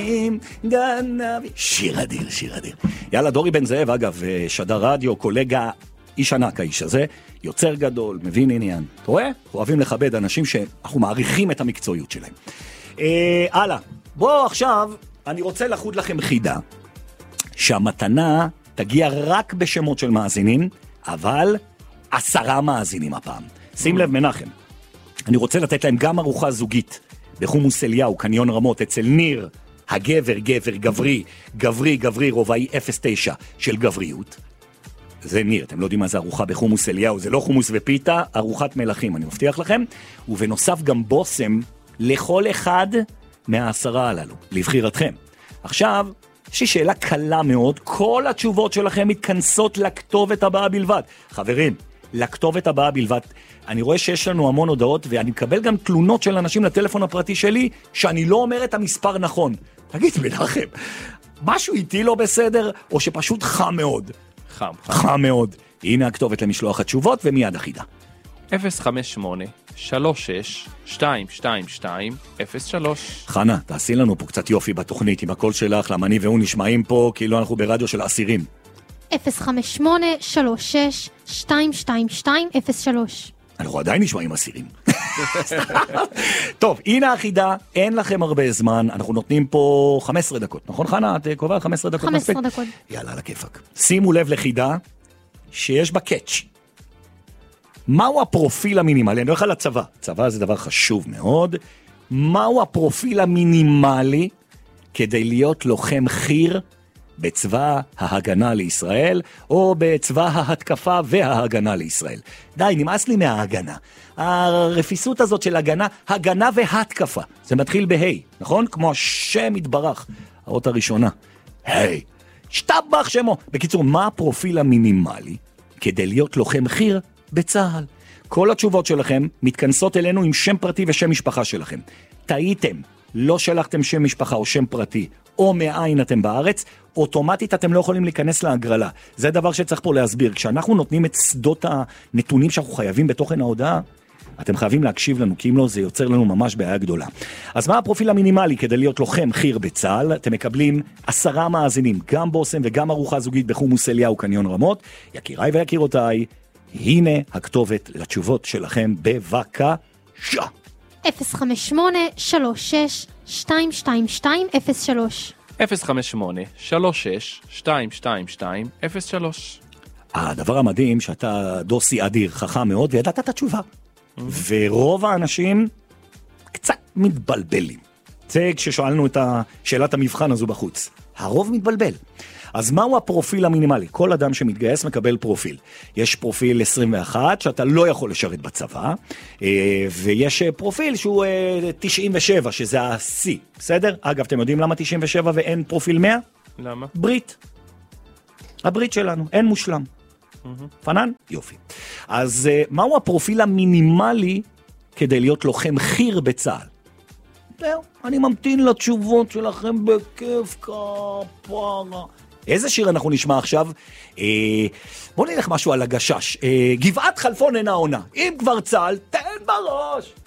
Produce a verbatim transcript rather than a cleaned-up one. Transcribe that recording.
גנבי. שיר אדיר, שיר אדיר. יאללה, דורי בן זאב, אגב, שדר רדיו, קולגה, איש ענק האיש הזה, יוצר גדול, מבין עניין. אתה רואה? אוהבים לכבד אנשים שאנחנו מעריכים את המקצועיות שלהם. אה, הלאה. בואו עכשיו, אני רוצה לחוד לכם חידה, שהמתנה תגיע רק בשמות של מאזינים, אבל עשרה מאזינים הפעם. שים לב מנחם, אני רוצה לתת להם גם ארוחה זוגית, בחומוס אליהו, קניון רמות, אצל ניר, הגבר, גבר, גברי, גברי, גברי, רובעי אפס תשע של גבריות. זה ניר, אתם לא יודעים מה זה ארוחה בחומוס אליהו, זה לא חומוס ופיתה, ארוחת מלכים, אני מבטיח לכם. ובנוסף גם בוסם לכל אחד מהעשרה הללו, לבחירתכם. עכשיו, יש לי שאלה קלה מאוד, כל התשובות שלכם מתכנסות לכתובת הבאה בלבד. חברים, לכתובת הבאה בלבד. אני רואה שיש לנו המון הודעות, ואני מקבל גם תלונות של אנשים לטלפון הפרטי שלי, שאני לא אומר את המספר נכון. תגיד, מנחם, משהו איתי לא בסדר, או שפשוט חם מאוד? חם, חם. חם מאוד. הנה הכתובת למשלוח התשובות, ומיד החידה. אפס חמש שמונה שלוש שש שתיים שתיים שתיים אפס שלוש. חנה, תעשי לנו פה קצת יופי בתוכנית, עם הקול שלך, למה אני והוא נשמעים פה, כאילו אנחנו ברדיו של אסירים. אפס חמש שמונה שלוש שש שתיים שתיים שתיים אפס שלוש. אנחנו עדיין נשמעים אסירים. טוב, הנה החידה, אין לכם הרבה זמן, אנחנו נותנים פה חמש עשרה דקות, נכון חנה? את קובעת חמש עשרה דקות? חמש עשרה דקות. יאללה, לכיפק. שימו לב לחידה שיש בה קאץ'. מהו הפרופיל המינימלי? אני הולך על הצבא. צבא זה דבר חשוב מאוד. מהו הפרופיל המינימלי כדי להיות לוחם חיר בצבא ההגנה לישראל, או בצבא ההתקפה וההגנה לישראל? די, נמאס לי מההגנה. הרפיסות הזאת של הגנה, הגנה והתקפה. זה מתחיל בהי, נכון? כמו השם יתברך, האות הראשונה. היי, שטבח שמו. בקיצור, מה הפרופיל המינימלי כדי להיות לוחם חיר בצהל? כל התשובות שלכם מתכנסות אלינו עם שם פרטי ושם משפחה שלכם. טעיתם, לא שלחתם שם משפחה או שם פרטי, או מאין אתם בארץ, אוטומטית אתם לא יכולים להיכנס להגרלה. זה דבר שצריך פה להסביר. כשאנחנו נותנים את שדות הנתונים שאנחנו חייבים בתוכן ההודעה, אתם חייבים להקשיב לנו, כי אם לא זה יוצר לנו ממש בעיה גדולה. אז מה הפרופיל המינימלי כדי להיות לוחם חיר בצהל? אתם מקבלים עשרה מאזינים, גם בוסם וגם ארוחה זוגית בחומוס אליהו קניון רמות. יקיריי ויקירותיי, הנה הכתובת לתשובות שלכם, בבקשה. אפס חמש שמונה שלוש שש שתיים שתיים שתיים אפס שלוש. אפס חמש שמונה שלוש שש שתיים שתיים שתיים אפס שלוש. הדבר המדהים שאתה דוסי אדיר, חכם מאוד, וידעת את התשובה. ורוב האנשים קצת מתבלבלים. זה כששואלנו את שאלת המבחן הזו בחוץ. הרוב מתבלבל. אז מהו הפרופיל המינימלי? כל אדם שמתגייס מקבל פרופיל. יש פרופיל עשרים ואחת שאתה לא יכול לשרת בצבא, ויש פרופיל שהוא תשעים ושבע, שזה ה-C, בסדר? אגב, אתם יודעים למה תשעים ושבע ואין פרופיל מאה? למה? ברית. הברית שלנו, אין מושלם. פנן? יופי. אז מהו הפרופיל המינימלי כדי להיות לוחם חיר בצהל? זהו, אני ממתין לתשובות שלכם בכיף כפרה. איזה שיר אנחנו נשמע עכשיו? אה, בואו נלך משהו על הגשש. אה, גבעת חלפון אינה עונה. אם כבר צהל, תן בראש.